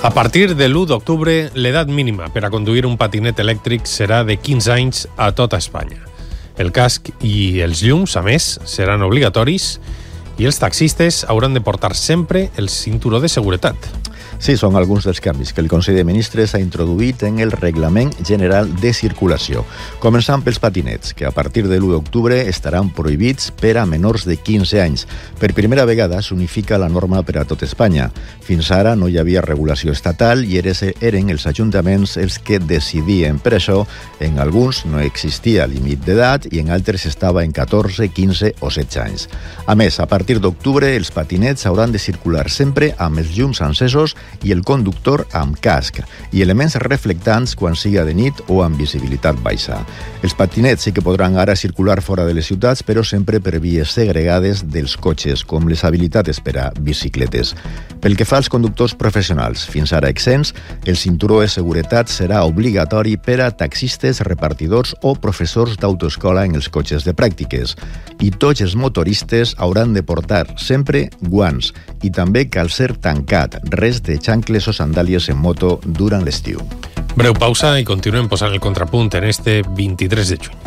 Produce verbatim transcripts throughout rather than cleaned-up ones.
A partir de l'u d'octubre, l'edat mínima per a conduir un patinet elèctric serà de quinze anys a tota Espanya. El casc i els llums, a més, seran obligatoris i els taxistes hauran de portar sempre el cinturó de seguretat. Sí, són alguns dels canvis que el Consell de Ministres ha introduït en el Reglament General de Circulació. Començant pels patinets, que a partir de l'u d'octubre estaran prohibits per a menors de quinze anys. Per primera vegada s'unifica la norma per a tot Espanya. Fins ara no hi havia regulació estatal i eren els ajuntaments els que decidien. Per això, en alguns no existia límit d'edat i en altres estava en catorze, quinze o setze anys. A més, a partir d'octubre, els patinets hauran de circular sempre amb els llums encesos i el conductor amb casc i elements reflectants quan siga de nit o amb visibilitat baixa. Els patinets sí que podran ara circular fora de les ciutats, però sempre per vies segregades dels cotxes, com les habilitades per a bicicletes. Pel que fa als conductors professionals, fins ara exempts, el cinturó de seguretat serà obligatori per a taxistes, repartidors o professors d'autoescola en els cotxes de pràctiques. I tots els motoristes hauran de portar sempre guants i també cal ser tancat, res de xancles o sandàlies en moto durant l'estiu. Breu pausa i continuem posant el contrapunt en este vint-i-tres de juny.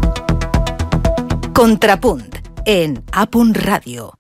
Contrapunt en A Punt Ràdio.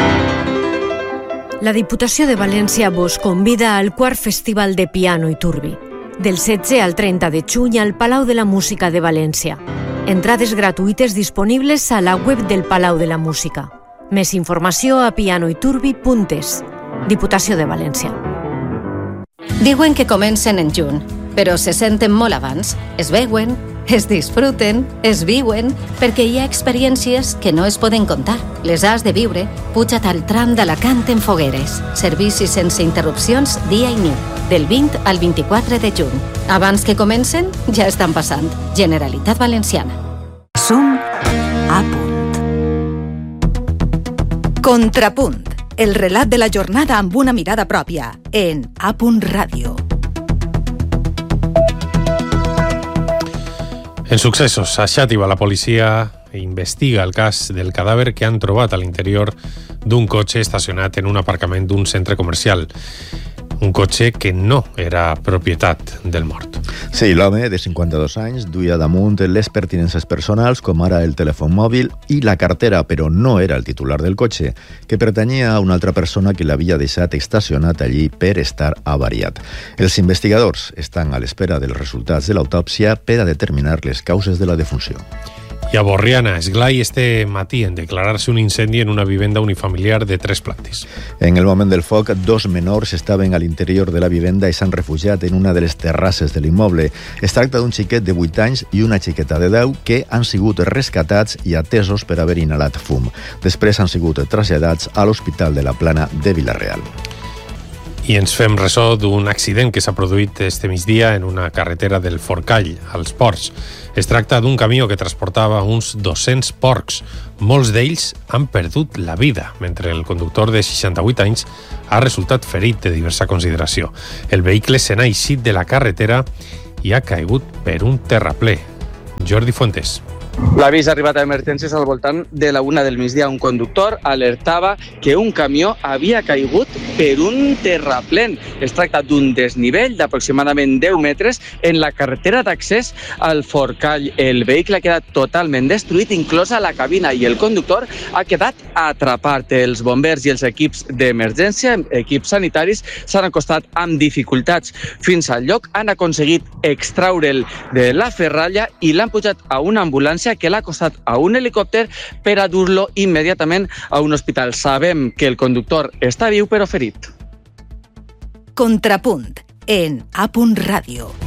La Diputació de València vos convida al quart Festival de Piano i Turbi, del setze al trenta de juny al Palau de la Música de València. Entrades gratuïtes disponibles a la web del Palau de la Música. Més informació a pianoiturbi punt es. Diputació de València. Diuen que comencen en juny, però se senten molt abans. Es veuen, es disfruten, es viuen, perquè hi ha experiències que no es poden contar. Les has de viure. Puja't al tram d'Alacant en Fogueres. Servicis sense interrupcions dia i nit, del vint al vint-i-quatre de juny. Abans que comencen, ja estan passant. Generalitat Valenciana. Som A Punt. Contrapunt. El relat de la jornada amb una mirada pròpia en A Punt Ràdio. En successos, a Xàtiva la policia investiga el cas del cadàver que han trobat a l'interior d'un cotxe estacionat en un aparcament d'un centre comercial. Un cotxe que no era propietat del mort. Sí, l'home de cinquanta-dos anys duia damunt les pertinences personals, com ara el telèfon mòbil i la cartera, però no era el titular del cotxe, que pertanyia a una altra persona que l'havia deixat estacionat allí per estar avariat. Els investigadors estan a l'espera dels resultats de l'autòpsia per a determinar les causes de la defunció. I a Borriana, Esglai, este matí en declarar-se un incendi en una vivenda unifamiliar de tres plantes. En el moment del foc, dos menors estaven a l'interior de la vivenda i s'han refugiat en una de les terrasses de l'immoble. Es tracta d'un xiquet de vuit anys i una xiqueta de deu que han sigut rescatats i atesos per haver inhalat fum. Després han sigut traslladats a l'Hospital de la Plana de Vila-real. I ens fem ressò d'un accident que s'ha produït este migdia en una carretera del Forcall, als Ports. Es tracta d'un camió que transportava uns dos-cents porcs. Molts d'ells han perdut la vida, mentre el conductor de seixanta-vuit anys ha resultat ferit de diversa consideració. El vehicle se n'ha eixit de la carretera i ha caigut per un terraplè. Jordi Fuentes. L'avís ha arribat a emergències al voltant de la una del migdia. Un conductor alertava que un camió havia caigut per un terraplén. Es tracta d'un desnivell d'aproximadament deu metres en la carretera d'accés al Forcall. El vehicle ha quedat totalment destruït, inclosa la cabina, i el conductor ha quedat atrapat. Els bombers i els equips d'emergència, equips sanitaris, s'han acostat amb dificultats fins al lloc. Han aconseguit extraure'l de la ferralla i l'han pujat a una ambulància que l'ha acostat a un helicòpter per a dur-lo immediatament a un hospital. Sabem que el conductor està viu però ferit. Contrapunt en A Punt Ràdio.